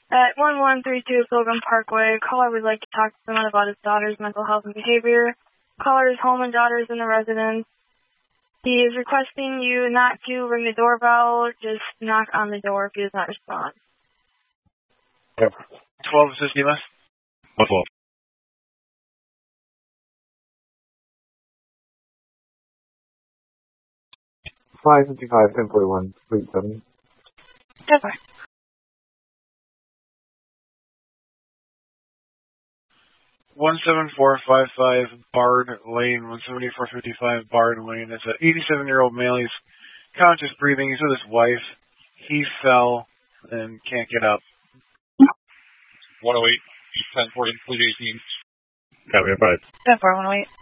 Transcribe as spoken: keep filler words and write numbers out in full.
At one one three two Pilgrim Parkway, caller would like to talk to someone about his daughter's mental health and behavior. Caller's home and daughter is in the residence. He is requesting you not to ring the doorbell, just knock on the door if he does not respond. Yep. twelve, is this Dimas? twelve. five fifty-five, ten forty-one, Suite seven. Goodbye. one seven four five five Bard Lane, one seventy-four fifty-five Bard Lane. It's an eighty-seven-year-old male. He's conscious breathing. He's with his wife. He fell and can't get up. one oh eight, ten forty, please eighteen. Yeah, we have five. ten four, one oh eight.